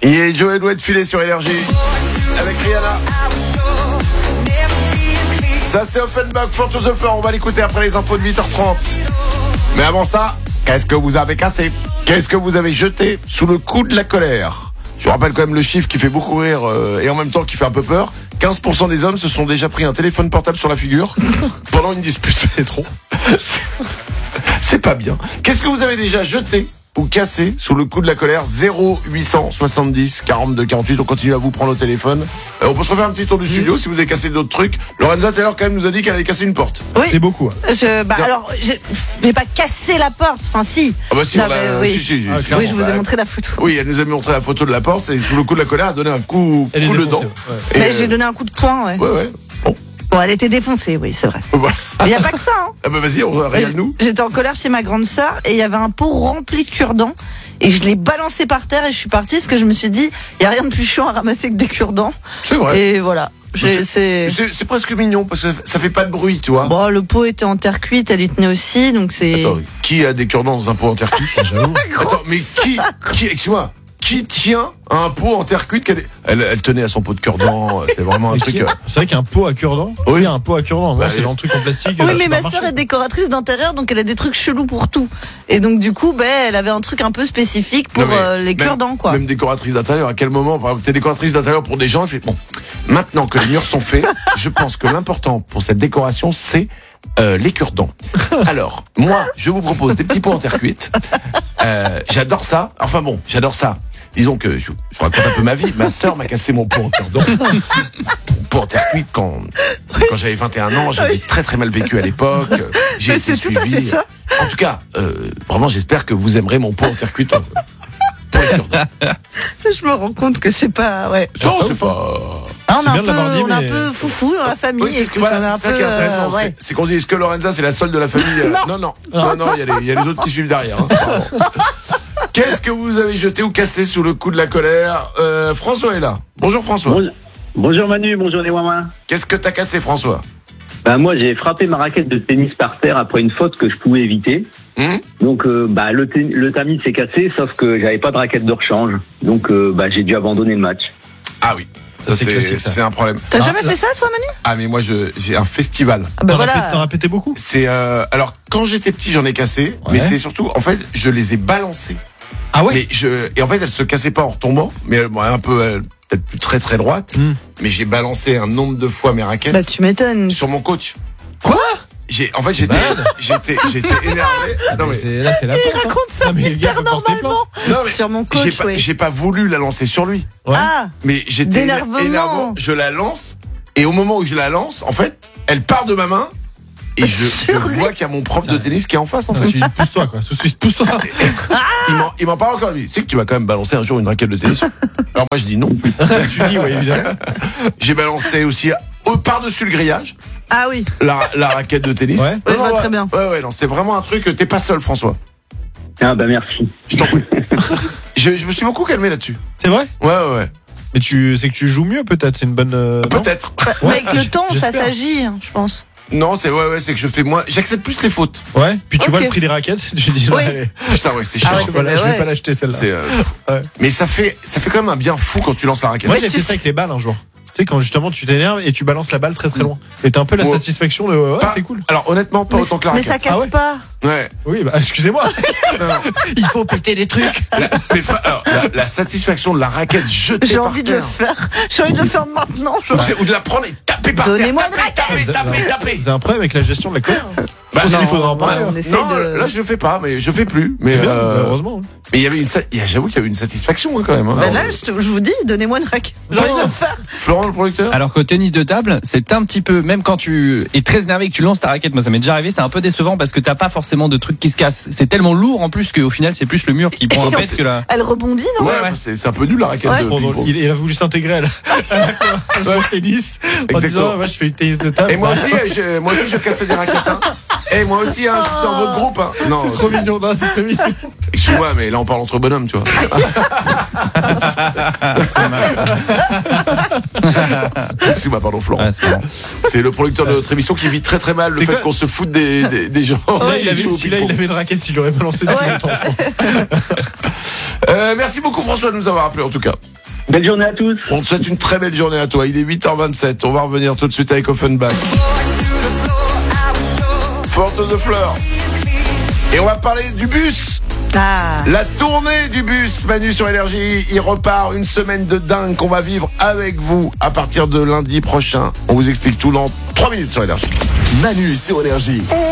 Et Joey doit être filé sur Énergie avec Rihanna. Ça c'est Offenbach, For to the Floor. On va l'écouter après les infos de 8h30. Mais avant ça, qu'est-ce que vous avez cassé? Qu'est-ce que vous avez jeté sous le coup de la colère? Je vous rappelle quand même le chiffre qui fait beaucoup rire et en même temps qui fait un peu peur. 15% des hommes se sont déjà pris un téléphone portable sur la figure pendant une dispute. C'est trop. C'est pas bien. Qu'est-ce que vous avez déjà jeté ou cassé sous le coup de la colère? 0870 42 48. On continue à vous prendre au téléphone. On peut se refaire un petit tour du studio si vous avez cassé d'autres trucs. Lorenza Taylor quand même nous a dit qu'elle avait cassé une porte. Oui. C'est beaucoup. Alors, j'ai pas cassé la porte. Enfin, si. Ah bah si, Non, oui. si. Oui, je vous ai montré la photo. Oui, elle nous a montré la photo de la porte. Et sous le coup de la colère, elle a donné un coup dedans. Ouais. Mais j'ai donné un coup de poing, ouais. Ouais. Bon, elle était défoncée, oui, c'est vrai. Voilà. Il n'y a pas que ça, hein. Ah bah vas-y, régale-nous. J'étais en colère chez ma grande sœur et il y avait un pot rempli de cure-dents. Et je l'ai balancé par terre et je suis partie parce que je me suis dit, il n'y a rien de plus chiant à ramasser que des cure-dents. C'est vrai. Et voilà. C'est presque mignon parce que ça fait pas de bruit, tu vois. Bon, le pot était en terre cuite, elle y tenait aussi, donc c'est... Attends, qui a des cure-dents dans un pot en terre cuite? J'avoue. Attends, mais excuse-moi, qui tient un pot en terre cuite? Elle tenait à son pot de cure-dents. C'est vraiment un truc. C'est vrai qu'un pot à cure-dents. Oui, un pot à cure-dents. Ouais, c'est dans le truc en plastique. Oui, mais ma sœur est décoratrice d'intérieur, donc elle a des trucs chelous pour tout. Et donc du coup, elle avait un truc un peu spécifique pour les cure-dents, quoi. Même décoratrice d'intérieur, à quel moment? Par exemple, t'es décoratrice d'intérieur pour des gens, bon, maintenant que les murs sont faits, je pense que l'important pour cette décoration, c'est les cure-dents. Alors, moi, je vous propose des petits pots en terre cuite. J'adore ça. Enfin bon, j'adore ça. Disons que je vous raconte un peu ma vie. Ma sœur m'a cassé mon pot en cure-dents. Mon pot en terre cuite quand j'avais 21 ans. J'avais très très mal vécu à l'époque. J'ai été suivi. Tout à fait ça. En tout cas, vraiment, j'espère que vous aimerez mon pot en terre cuite. Je me rends compte que c'est pas... Ouais. Non, c'est pas... on est un peu foufou dans la famille. Oui, c'est ça qui est intéressant. Ouais. C'est qu'on dit, est-ce que Lorenza, c'est la seule de la famille? Non, il y a les autres qui suivent derrière. Hein. Qu'est-ce que vous avez jeté ou cassé sous le coup de la colère? François est là. Bonjour François. Bonjour Manu, bonjour les Wawa. Qu'est-ce que t'as cassé, François? Moi, j'ai frappé ma raquette de tennis par terre après une faute que je pouvais éviter. Donc, le tamis s'est cassé, sauf que j'avais pas de raquette de rechange. Donc, j'ai dû abandonner le match. Ah oui. Ça, c'est un problème. T'as jamais fait ça, toi, Manu? Ah, mais moi, j'ai un festival. Ah bah voilà. T'en as pété beaucoup? C'est alors, quand j'étais petit, j'en ai cassé. Ouais. Mais c'est surtout, en fait, je les ai balancés. Ah ouais? Et en fait, elles se cassaient pas en retombant, mais un peu, peut-être plus très très droite. Mais j'ai balancé un nombre de fois mes raquettes. Bah, tu m'étonnes. Sur mon coach. Quoi? En fait, j'étais énervé. Non, mais c'est la il raconte ça hyper normalement. Sur mon coach, j'ai pas voulu la lancer sur lui. Ouais. Ah. Mais j'étais énervant. Je la lance. Et au moment où je la lance, en fait, elle part de ma main. Et je vois qu'il y a mon prof de tennis qui est en face, en fait. Pousse-toi, quoi. Tout de suite, pousse-toi. Il m'en parle encore. Il dit, tu sais que tu vas quand même balancer un jour une raquette de tennis. Alors moi, je dis non. Tu dis, oui, évidemment. J'ai balancé aussi par-dessus le grillage. Ah oui. La raquette de tennis. Ouais, je vois très bien. Ouais, non, c'est vraiment un truc. T'es pas seul, François. Ah bah merci. Je t'en prie. Je me suis beaucoup calmé là-dessus. C'est vrai? Ouais. Mais c'est que tu joues mieux, peut-être. C'est une bonne. Peut-être. Ouais, avec le temps, ça s'agit, je pense. Non, c'est que je fais moins. J'accepte plus les fautes. Ouais. Puis tu vois le prix des raquettes. Tu dis putain, c'est cher. Je vais pas l'acheter celle-là. Mais ça fait quand même un bien fou quand tu lances la raquette. Moi, j'ai fait ça avec les balles un jour. Tu sais, quand justement tu t'énerves et tu balances la balle très très loin. Et t'as un peu la satisfaction de c'est cool. Alors honnêtement, pas autant que la raquette. Mais ça casse pas. Ouais. Oui, excusez-moi. Il faut péter des trucs. La satisfaction de la raquette jetée par terre. J'ai envie de le faire. J'ai envie de le faire maintenant. Ou de la prendre et taper par terre. Donnez-moi une raquette. Taper. C'est un problème avec la gestion de la colère. Il faudra en parler. Là je le fais pas, mais je fais plus. Mais heureusement. Mais j'avoue qu'il y avait une satisfaction quand même. Là, je vous dis, donnez-moi une raquette. J'ai envie de le faire. Florent, le producteur. Alors qu'au tennis de table, c'est un petit peu, même quand tu es très énervé et que tu lances ta raquette, moi ça m'est déjà arrivé, c'est un peu décevant parce que t'as pas forcément de trucs qui se cassent. C'est tellement lourd en plus qu'au final c'est plus le mur qui prend un pèse que la... Elle rebondit, non? Ouais. C'est un peu nul la raquette de ping-pong. Il a voulu s'intégrer à la conversation tennis en disant je fais une tennis de table. Et moi aussi je casse des raquettes. Et moi aussi, je suis dans votre groupe. Non, c'est trop mignon, c'est très mignon. Excuse-moi, mais là on parle entre bonhommes, tu vois. Excuse-moi, pardon, Florent. C'est le producteur de notre émission qui vit très très mal le fait qu'on se foute des gens. Si là il avait une raquette, s'il aurait balancé depuis longtemps. Merci beaucoup François de nous avoir appelé en tout cas. Belle journée à tous. On te souhaite une très belle journée à toi. Il est 8h27. On va revenir tout de suite avec Offenbach. Four to the floor. Et on va parler du bus. La tournée du bus Manu sur Énergie, il repart, une semaine de dingue qu'on va vivre avec vous à partir de lundi prochain. On vous explique tout dans 3 minutes sur Énergie. Manu sur Énergie.